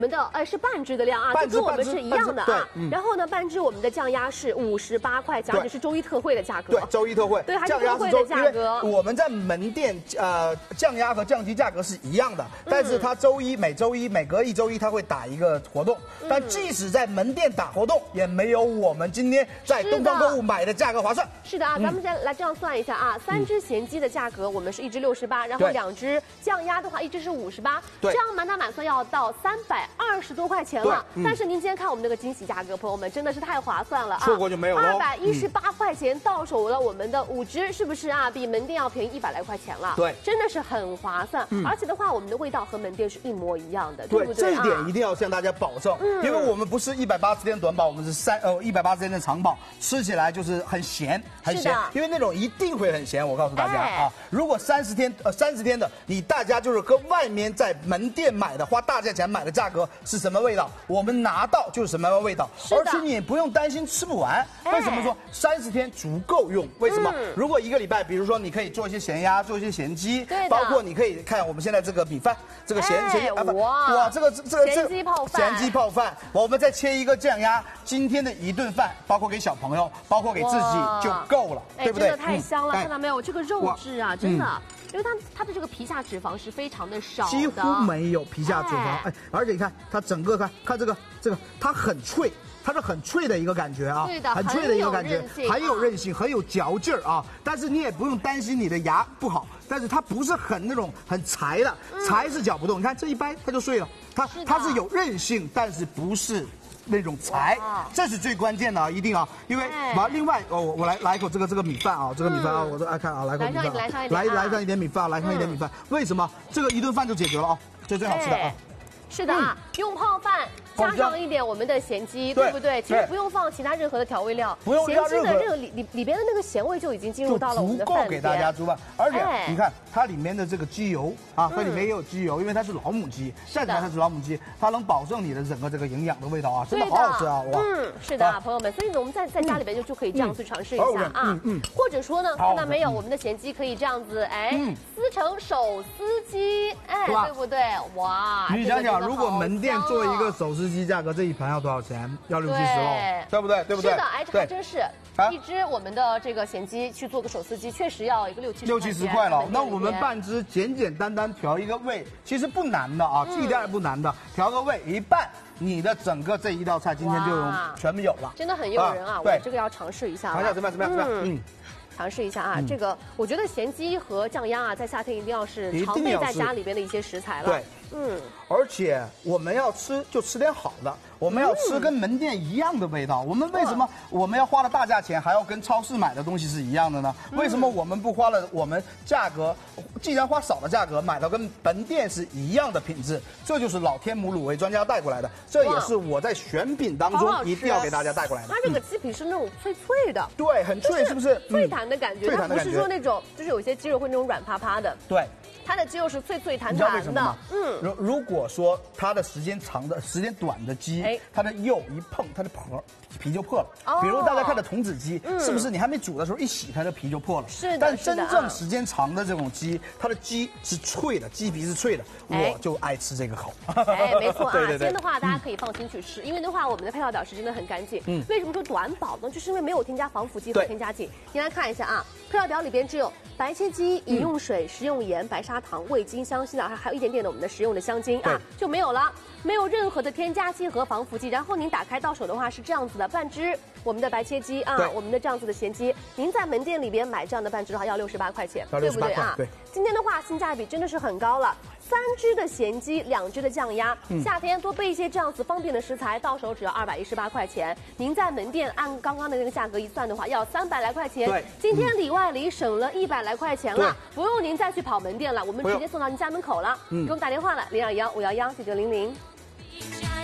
我们的是半只的量啊，就跟我们是一样的啊。然后呢，半只我们的酱鸭是58块钱，而且是周一特惠的价格。 对，周一特惠。 对，还是特惠的价格。 我们在门店酱鸭和酱鸡价格是一样的，但是它每周一每隔1周1它会打一个活动，但即使在门店打活动，也没有我们今天在东方购物买的价格划算。 是的啊，咱们再来这样算一下啊，3只咸鸡的价格我们是1只68，然后2只酱鸭的话1只是58，这样满打满算要到320多块钱了。但是您今天看我们这个惊喜价格，朋友们真的是太划算了啊！ 错过就没有了。 218块钱到手了，我们的5只是不是啊？比门店要便宜100来块钱了。 对， 真的是很划算。而且的话，我们的味道和门店是一模一样的，对不对？ 这一点一定要向大家保证，因为我们不是180天短保，我们是180天的长保，吃起来就是很咸，很咸。因为那种一定会很咸，我告诉大家啊，如果30天的，大家就是跟外面在门店买的，花大价钱买的价格是什么味道，我们拿到就是什么味道，而且你也不用担心吃不完。为什么说30天足够用？为什么？如果1个礼拜，比如说你可以做一些咸鸭，做一些咸鸡，包括你可以看我们现在这个米饭，这个咸鸡哇，这个咸鸡泡饭， 我们再切一个酱鸭，今天的一顿饭，包括给小朋友，包括给自己就够了，对不对？ 真的太香了，看到没有？这个肉质啊，真的。因为它的这个皮下脂肪是非常的少的， 几乎没有皮下脂肪，而且你看它整个看这个，它很脆，它是很脆的一个感觉啊， 对的， 很脆的一个感觉，很有韧性，很有嚼劲儿啊。但是你也不用担心你的牙不好，但是它不是那种很柴的，柴是嚼不动。你看这一掰它就碎了，它是有韧性，但是不是那种柴，这是最关键的啊，一定啊，因为另外我来一口这个米饭啊，这个米饭啊，我都爱看啊，来口米饭，来上一点米饭，来上一点米饭，为什么？这个一顿饭就解决了啊，这最好吃的啊。 是的啊，用泡饭加上一点我们的咸鸡，对不对？其实不用放其他任何的调味料， 不用加任何， 咸鸡的里边的那个咸味就已经进入到了我们的饭里边， 足够给大家煮饭。而且你看它里面的这个鸡油啊，它里面也有鸡油，因为它是老母鸡，再加上它是老母鸡，它能保证你的整个这个营养的味道啊，真的好好吃啊！哇， 是的啊，朋友们，所以呢，我们在家里边就可以这样去尝试一下啊，或者说呢，看到没有，我们的咸鸡可以这样子，撕成手撕鸡，对不对？哇， 你想想，如果门店做一个手撕鸡，价格这一盘要多少钱？要60-70哦，对不对？对不对？ 是的，这还真是。一只我们的这个咸鸡去做个手撕鸡，确实要一个60-70块了。 那我们半只简单调一个味，其实不难的啊，一点也不难的，调个味一拌，你的整个这一道菜今天就全部有了， 真的很诱人啊！我这个要尝试一下， 尝一下怎么样？ 尝试一下啊，这个我觉得咸鸡和酱鸭啊，在夏天一定要是常备在家里边的一些食材了。 对，而且我们要吃就吃点好的，我们要吃跟门店一样的味道。我们为什么我们要花了大价钱，还要跟超市买的东西是一样的呢？为什么我们不花了我们价格，既然花少的价格买到跟门店是一样的品质？这就是老天母卤味专家带过来的，这也是我在选品当中一定要给大家带过来的。 它这个鸡皮是那种脆脆的， 对，很脆，是不是？ 脆弹的感觉，它不是说那种就是有些鸡肉会那种软趴趴的。 对。 它的鸡肉是脆脆弹弹的。 你知道为什么吗？如果说它的时间短的鸡，它的肉一碰，它的皮就破了。比如大家看的童子鸡，是不是你还没煮的时候一洗，它的皮就破了？ 是的。 但真正时间长的这种鸡，它的鸡是脆的，鸡皮是脆的，我就爱吃这个口。 没错啊。今天的话，大家可以放心去吃，因为的话，我们的配料表是真的很干净。为什么说短保呢？就是因为没有添加防腐剂和添加剂。您来看一下啊，配料表里边只有白切鸡、饮用水、食用盐、白砂糖、味精、香辛料，还有一点点的我们的食用的香精啊，就没有了，没有任何的添加剂和防腐剂。然后您打开到手的话是这样子的，半只我们的白切鸡啊，我们的这样子的咸鸡，您在门店里边买这样的半只的话要68块钱，对不对啊？对。今天的话性价比真的是很高了。3只的咸鸡，2只的酱鸭，夏天多备一些这样子方便的食材，到手只要218块钱。您在门店按刚刚的那个价格一算的话，要300来块钱。对，今天里外里省了100来块钱了，不用您再去跑门店了，我们直接送到您家门口了。给我们打电话了，0215119900。